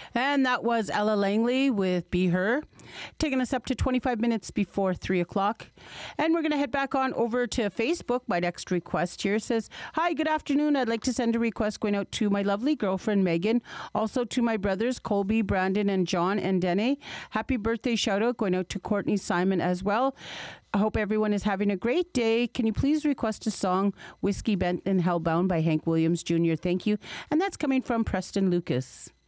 And that was Ella Langley with Be Her, taking us up to 25 minutes before 3 o'clock. And we're going to head back on over to Facebook. My next request here says, "Hi, good afternoon. I'd like to send a request going out to my lovely girlfriend, Megan. Also to my brothers, Colby, Brandon, and John and Dene. Happy birthday shout out going out to Courtney Simon as well. I hope everyone is having a great day. Can you please request a song, Whiskey Bent and Hellbound by Hank Williams Jr.? Thank you." And that's coming from Preston Lucas.